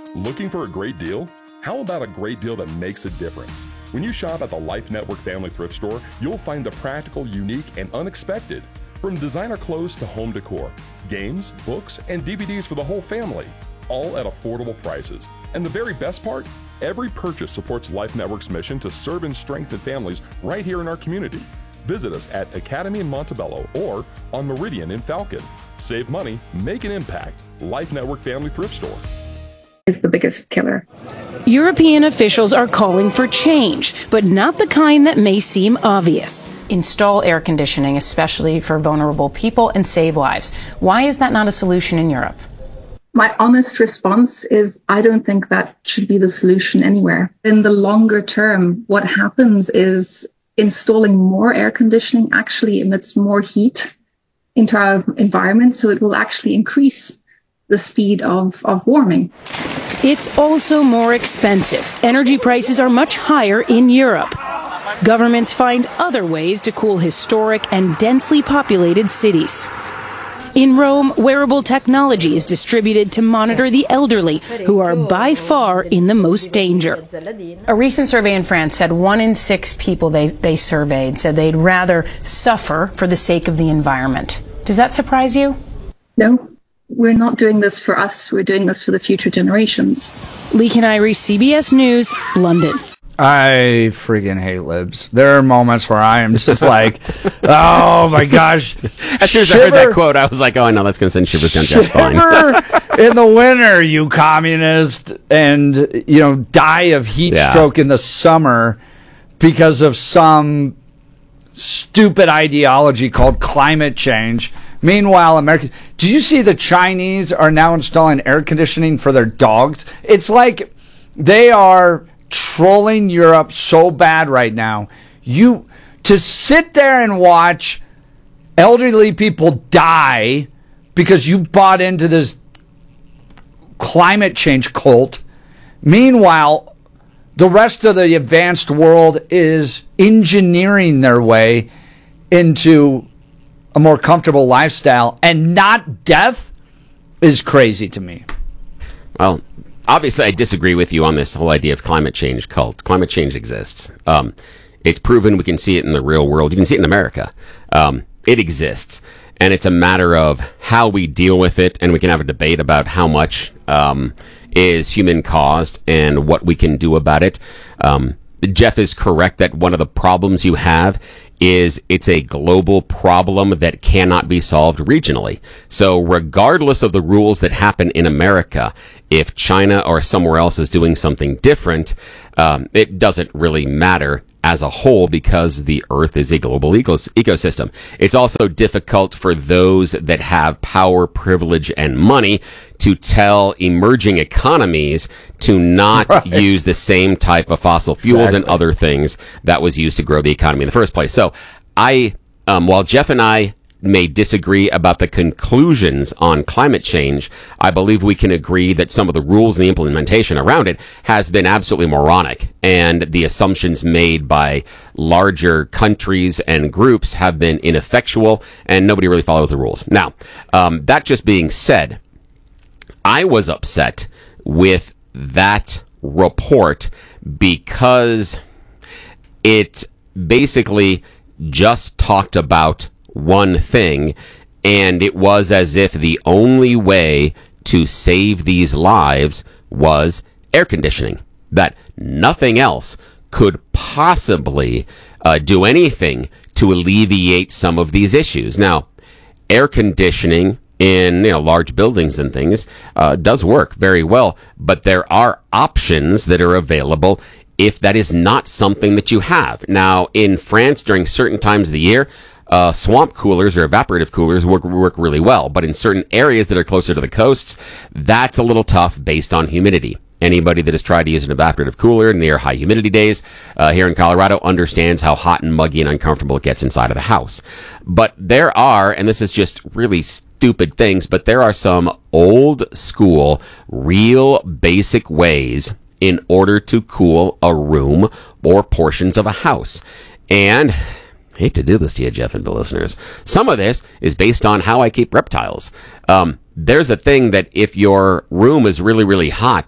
Looking for a great deal? How about a great deal that makes a difference? When you shop at the Life Network Family Thrift Store, you'll find the practical, unique, and unexpected. From designer clothes to home decor, games, books, and DVDs for the whole family, all at affordable prices. And the very best part? Every purchase supports Life Network's mission to serve and strengthen families right here in our community. Visit us at Academy in Montebello or on Meridian in Falcon. Save money, make an impact. Life Network Family Thrift Store is the biggest killer. European officials are calling for change, but not the kind that may seem obvious. Install air conditioning, especially for vulnerable people, and save lives. Why is that not a solution in Europe? My honest response is I don't think that should be the solution anywhere. In the longer term, what happens is installing more air conditioning actually emits more heat into our environment, so it will actually increase the speed of warming. It's also more expensive. Energy prices are much higher in Europe. Governments find other ways to cool historic and densely populated cities. In Rome, wearable technology is distributed to monitor the elderly, who are by far in the most danger. A recent survey in France said 1 in 6 people they surveyed said they'd rather suffer for the sake of the environment. Does that surprise you? No. We're not doing this for us. We're doing this for the future generations. Lee Canary, CBS News, London. I freaking hate libs. There are moments where I am just like, oh my gosh. As soon as I heard that quote, I was like, oh, I know that's going to send shivers down Jeff's spine. In the winter, you communist, and, die of heat stroke in the summer because of some stupid ideology called climate change. Meanwhile, America, did you see the Chinese are now installing air conditioning for their dogs? It's like they are trolling Europe so bad right now. To sit there and watch elderly people die because you bought into this climate change cult. Meanwhile, the rest of the advanced world is engineering their way into a more comfortable lifestyle and not death is crazy to me. Well, obviously I disagree with you on this whole idea of climate change cult. Climate change exists. It's proven. We can see it in the real world. You can see it in America. It exists. And it's a matter of how we deal with it. And we can have a debate about how much is human caused and what we can do about it. Jeff is correct that one of the problems you have is it's a global problem that cannot be solved regionally. So regardless of the rules that happen in America, if China or somewhere else is doing something different, it doesn't really matter as a whole because the Earth is a global ecosystem. It's also difficult for those that have power, privilege, and money to tell emerging economies to not use the same type of fossil fuels and other things that was used to grow the economy in the first place. So while Jeff and I may disagree about the conclusions on climate change, I believe we can agree that some of the rules and the implementation around it has been absolutely moronic, and the assumptions made by larger countries and groups have been ineffectual, and nobody really follows the rules. Now, that just being said, I was upset with that report because it basically just talked about one thing, and it was as if the only way to save these lives was air conditioning, that nothing else could possibly do anything to alleviate some of these issues. Now, air conditioning in large buildings and things does work very well, but there are options that are available if that is not something that you have. Now, in France, during certain times of the year, swamp coolers or evaporative coolers work really well, but in certain areas that are closer to the coasts, that's a little tough based on humidity. Anybody that has tried to use an evaporative cooler near high humidity days here in Colorado understands how hot and muggy and uncomfortable it gets inside of the house. But there are, and this is just really stupid things, but there are some old school, real basic ways in order to cool a room or portions of a house. And I hate to do this to you, Jeff and the listeners. Some of this is based on how I keep reptiles. There's a thing that if your room is really, really hot,